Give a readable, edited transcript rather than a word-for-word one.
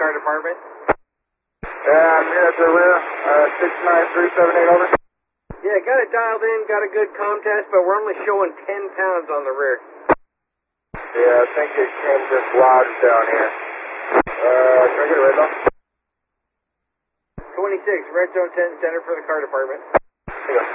car department. I'm here at the rear, 69378, over. Yeah, got it dialed in, got a good comm test, but we're only showing 10 pounds on the rear. Yeah, I think it came just lodged down here. Can I get a red zone? 26, red zone 10 center for the car department. Here you go.